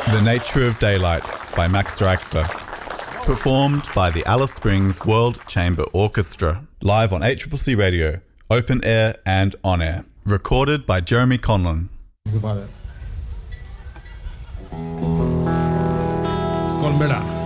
The Nature of Daylight by Max Richter. Performed by the Alice Springs World Chamber Orchestra. Live on ACCC Radio, open air and on air. Recorded by Jeremy Conlon. It's about it. It's called Mera.